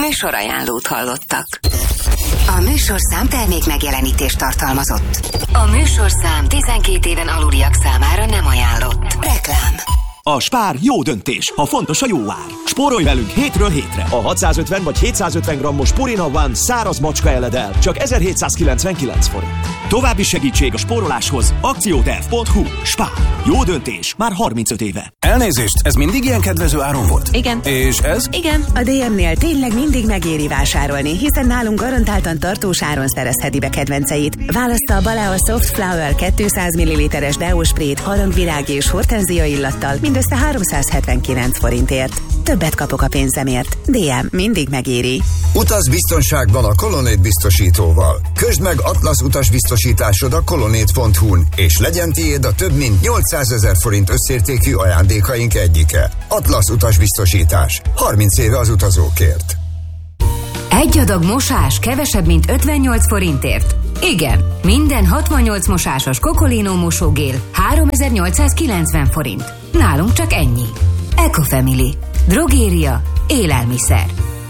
Műsorajánlót hallottak. A műsorszám termék megjelenítést tartalmazott. A műsorszám 12 éven aluliak számára nem ajánlott. Reklám. A Spár jó döntés, ha fontos a jó ár. Spórolj velünk hétről hétre. A 650 vagy 750 grammos Purina One száraz macska eledel csak 1799 forint. További segítség a spóroláshoz akcióterv.hu. Spár. Jó döntés. Már 35 éve. Elnézést, ez mindig ilyen kedvező áron volt? Igen. És ez? Igen. A DM-nél tényleg mindig megéri vásárolni, hiszen nálunk garantáltan tartós áron szerezheti be kedvenceit. Válassza a Balea Soft Flower 200 ml-es deósprét harangvirág és hortenzia illattal mindössze 379 forintért. Többet kapok a pénzemért. DM mindig megéri. Utaz biztonságban a Colonnade biztosítóval. Közd meg Atlasz utasbiztosításod a colonnade.hu-n, és legyen tiéd a több mint 800 000 forint összértékű ajándékaink egyike. Atlasz utasbiztosítás. 30 éve az utazókért. Egy adag mosás kevesebb, mint 58 forintért? Igen, minden 68 mosásos Cocolino mosógél 3890 forint. Nálunk csak ennyi. Ecofamily. Drogéria. Élelmiszer.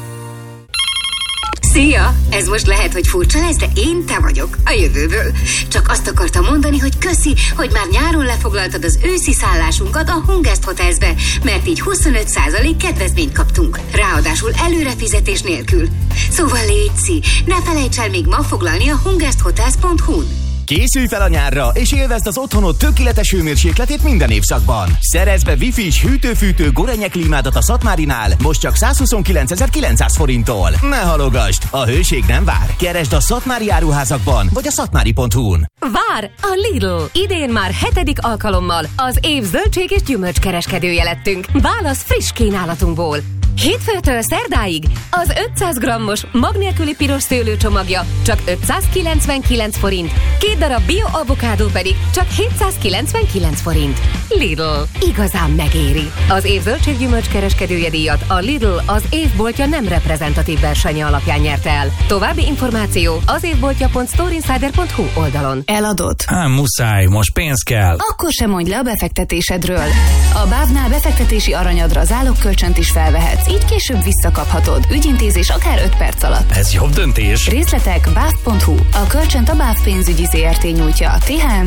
Szia! Ez most lehet, hogy furcsa lesz, de én te vagyok, a jövőből. Csak azt akartam mondani, hogy köszi, hogy már nyáron lefoglaltad az őszi szállásunkat a Hungest Hotelsbe, mert így 25% kedvezményt kaptunk. Ráadásul előrefizetés nélkül. Szóval létszi, ne felejts el még ma foglalni a hungesthotels.hu-n. Készülj fel a nyárra, és élvezd az otthonod tökéletes hőmérsékletét minden évszakban. Szerezd be Wi-Fi-s hűtő-fűtő Gorenje klímádat a Szatmárinál, most csak 129.900 forinttól. Ne halogasd, a hőség nem vár. Keresd a szatmári áruházakban, vagy a szatmári.hu-n. Vár a Lidl! Idén már 7. alkalommal az év zöldség és gyümölcskereskedője lettünk. Válasz friss kínálatunkból. Hétfőtől szerdáig az 500 grammos mag nélküli piros szőlőcsomagja csak 599 forint, 2 darab bio avokádó pedig csak 799 forint. Lidl. Igazán megéri. Az év zöldséggyümölcs kereskedője díjat a Lidl az évboltja nem reprezentatív versenye alapján nyerte el. További információ az évboltja.storeinsider.hu oldalon. Eladott? Muszáj, most pénz kell. Akkor sem mondj le a befektetésedről. A BÁV-nál befektetési aranyadra zálogkölcsönt is felvehetsz, így később visszakaphatod. Ügyintézés akár 5 perc alatt. Ez jobb döntés. Részletek BÁV.hu. A kölcsönt a BÁV pénzügyi ZRT nyújtja. THM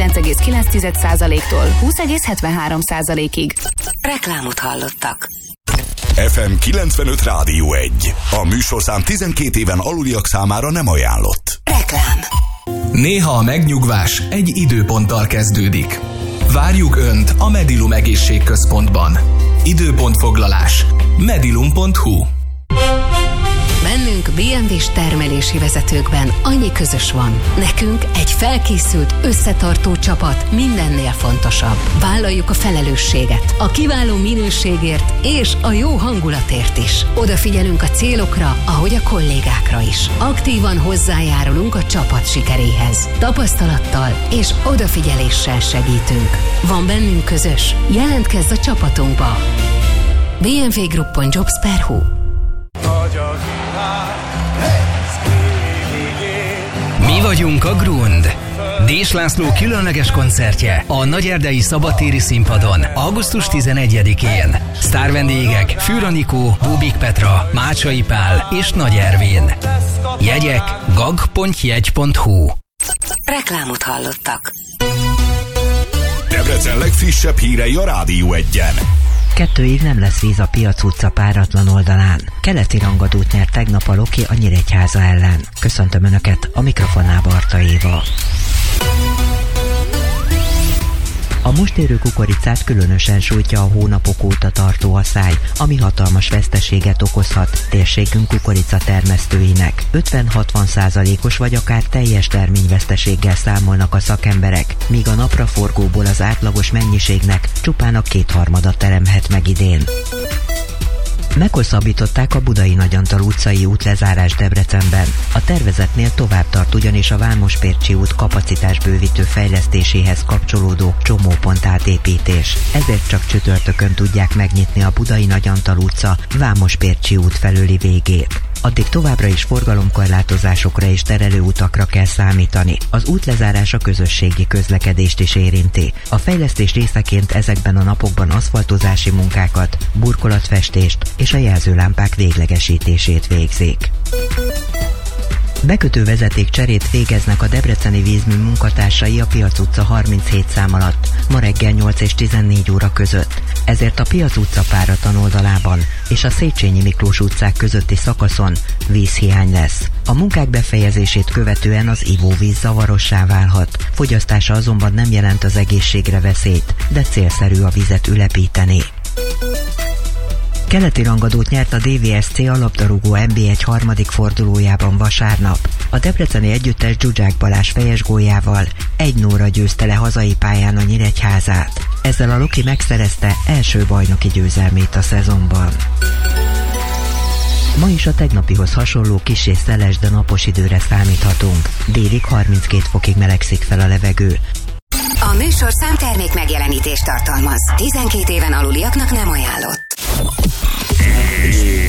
19,9%-tól 20,73%-ig. Reklámot hallottak. FM 95 Rádió 1. A műsorszám 12 éven aluliak számára nem ajánlott. Reklám. Néha a megnyugvás egy időponttal kezdődik. Várjuk Önt a Medilum Egészségközpontban. Időpontfoglalás. medilum.hu. Bennünk BMW-s termelési vezetőkben annyi közös van. Nekünk egy felkészült, összetartó csapat mindennél fontosabb. Vállaljuk a felelősséget, a kiváló minőségért és a jó hangulatért is. Odafigyelünk a célokra, ahogy a kollégákra is. Aktívan hozzájárulunk a csapat sikeréhez. Tapasztalattal és odafigyeléssel segítünk. Van bennünk közös? Jelentkezz a csapatunkba! BMW Groupon Jobs.hu. Mi vagyunk a Grund. Dés László különleges koncertje a Nagyerdei Szabadtéri Színpadon augusztus 11-én. Sztárvendégek Fűr Anikó, Bubik Petra, Mácsai Pál és Nagy Ervin. Jegyek gag.jegy.hu. Reklámot hallottak. Debrecen legfrissebb hírei a Rádió 1-en. 2 év nem lesz víz a Piac utca páratlan oldalán. Keleti rangadót nyert tegnap a Loki a Nyíregyháza ellen. Köszöntöm Önöket, a mikrofonában Arta Éva. A mustérő kukoricát különösen sújtja a hónapok óta tartó asszály, ami hatalmas veszteséget okozhat térségünk kukoricatermesztőinek. 50-60%-os vagy akár teljes terményveszteséggel számolnak a szakemberek, míg a napraforgóból az átlagos mennyiségnek csupán a 2/3 teremhet meg idén. Meghosszabbították a Budai Nagyantal utcai útlezárás Debrecenben. A tervezetnél tovább tart ugyanis a Vámospércsi út kapacitásbővítő fejlesztéséhez kapcsolódó csomópont átépítés. Ezért csak csütörtökön tudják megnyitni a Budai Nagyantal utca Vámospércsi út felőli végét. Addig továbbra is forgalomkorlátozásokra és terelőutakra kell számítani. Az útlezárás a közösségi közlekedést is érinti. A fejlesztés részeként ezekben a napokban aszfaltozási munkákat, burkolatfestést és a jelzőlámpák véglegesítését végzik. Bekötő vezetékcserét végeznek a debreceni vízmű munkatársai a Piac utca 37 szám alatt ma reggel 8 és 14 óra között. Ezért a Piac utca páratlan oldalában és a Széchenyi Miklós utcák közötti szakaszon vízhiány lesz. A munkák befejezését követően az ivóvíz zavarossá válhat. Fogyasztása azonban nem jelent az egészségre veszélyt, de célszerű a vizet ülepíteni. Keleti rangadót nyert a DVSC a labdarúgó NB1 harmadik fordulójában vasárnap. A debreceni együttes Zsuzsák Balázs fejes góljával 1-0-ra győzte le hazai pályán a Nyíregyházát. Ezzel a Loki megszerezte első bajnoki győzelmét a szezonban. Ma is a tegnapihoz hasonló kis és szeles, de napos időre számíthatunk. Délig 32 fokig melegszik fel a levegő. A műsorszám termék megjelenítést tartalmaz. 12 éven aluliaknak nem ajánlott.